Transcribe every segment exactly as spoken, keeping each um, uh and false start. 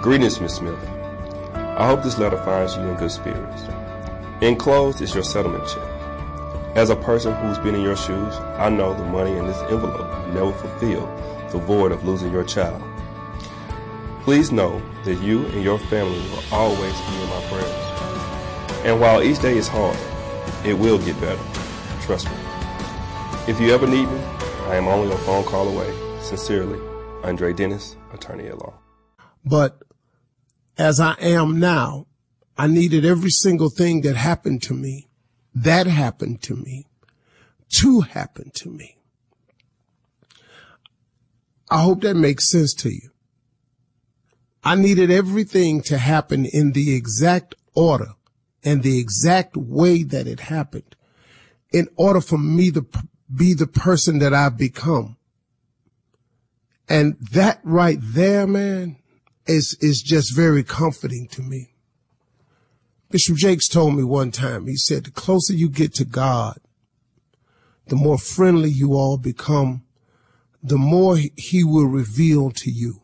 Greetings, Miz Smith. I hope this letter finds you in good spirits. Enclosed is your settlement check. As a person who's been in your shoes, I know the money in this envelope never fulfilled the void of losing your child. Please know that you and your family will always be in my prayers. And while each day is hard, it will get better. Trust me. If you ever need me, I am only a phone call away. Sincerely, Andre Dennis, attorney at law. But as I am now, I needed every single thing that happened to me, that happened to me, to happen to me. I hope that makes sense to you. I needed everything to happen in the exact order and the exact way that it happened in order for me to be the person that I've become. And that right there, man, is, is just very comforting to me. Bishop Jakes told me one time, he said, the closer you get to God, the more friendly you all become, the more he will reveal to you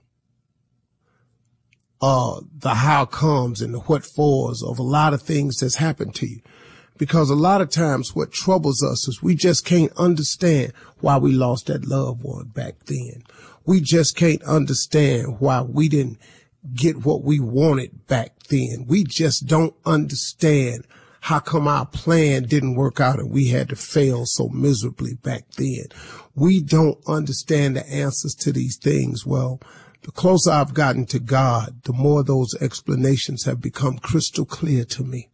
uh the how comes and the what fors of a lot of things that's happened to you. Because a lot of times what troubles us is we just can't understand why we lost that loved one back then. We just can't understand why we didn't get what we wanted back then. We just don't understand how come our plan didn't work out and we had to fail so miserably back then. We don't understand the answers to these things. Well, the closer I've gotten to God, the more those explanations have become crystal clear to me.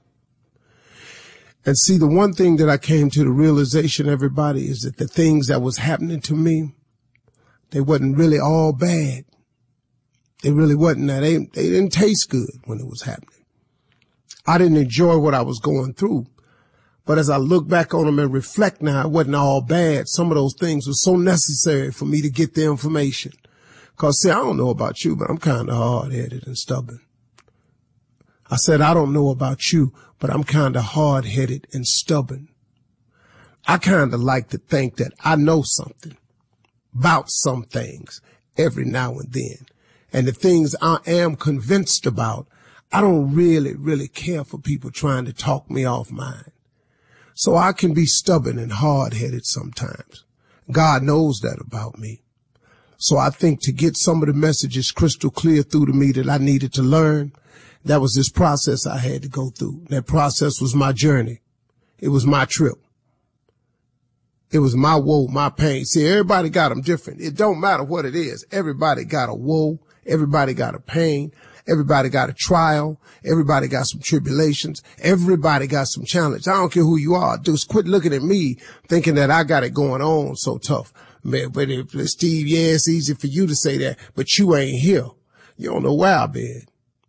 And see, the one thing that I came to the realization, everybody, is that the things that was happening to me, they wasn't really all bad. They really wasn't. Now, they, they didn't taste good when it was happening. I didn't enjoy what I was going through. But as I look back on them and reflect now, it wasn't all bad. Some of those things were so necessary for me to get the information. Cause see, I don't know about you, but I'm kind of hard-headed and stubborn. I said, I don't know about you, but I'm kind of hard-headed and stubborn. I kind of like to think that I know something about some things every now and then. And the things I am convinced about, I don't really, really care for people trying to talk me off mine. So I can be stubborn and hard-headed sometimes. God knows that about me. So I think to get some of the messages crystal clear through to me that I needed to learn, that was this process I had to go through. That process was my journey. It was my trip. It was my woe, my pain. See, everybody got them different. It don't matter what it is. Everybody got a woe. Everybody got a pain. Everybody got a trial. Everybody got some tribulations. Everybody got some challenge. I don't care who you are. Just quit looking at me thinking that I got it going on so tough. Man, but if, Steve, yeah, it's easy for you to say that, but you ain't here. You don't know where I've been.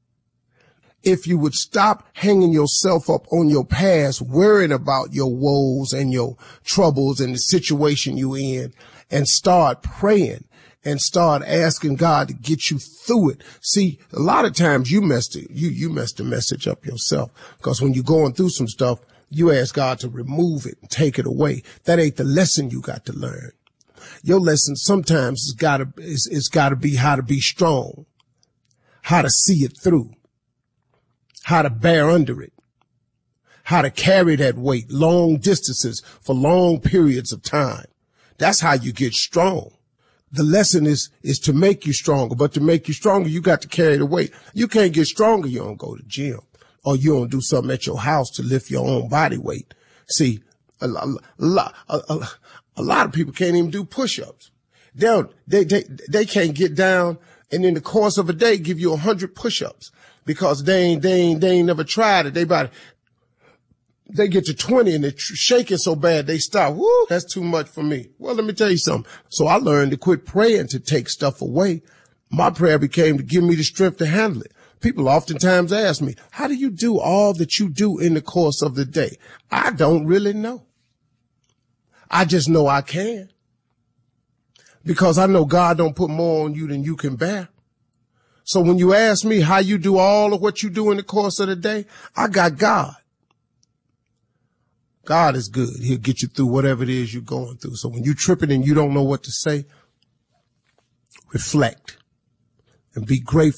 If you would stop hanging yourself up on your past, worrying about your woes and your troubles and the situation you in, and start praying and start asking God to get you through it. See, a lot of times you messed it, you, you messed the message up yourself, because when you're going through some stuff, you ask God to remove it and take it away. That ain't the lesson you got to learn. Your lesson sometimes has got to, is, it's got to be how to be strong, how to see it through, how to bear under it, how to carry that weight long distances for long periods of time. That's how you get strong. The lesson is, is to make you stronger, but to make you stronger, you got to carry the weight. You can't get stronger. You don't go to the gym, or you don't do something at your house to lift your own body weight. See, a lot, a lot, a, a, a lot of people can't even do push-ups. They don't, they, they, they can't get down and in the course of a day give you a hundred push-ups because they ain't, they ain't, they ain't never tried it. They about, they get to twenty and they're shaking so bad they stop. Woo, that's too much for me. Well, let me tell you something. So I learned to quit praying to take stuff away. My prayer became to give me the strength to handle it. People oftentimes ask me, how do you do all that you do in the course of the day? I don't really know. I just know I can. Because I know God don't put more on you than you can bear. So when you ask me how you do all of what you do in the course of the day, I got God. God is good. He'll get you through whatever it is you're going through. So when you're tripping and you don't know what to say, reflect and be grateful.